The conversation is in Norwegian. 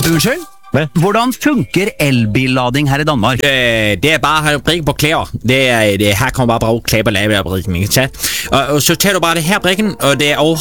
Unnskyld? Hvad? Hvordan funker elbillading her i Danmark? Det bare at have brikken på klæder. Her kommer bare bruge klæber lave af brikken, ikke? Og så tager du bare det her brikken, og det er over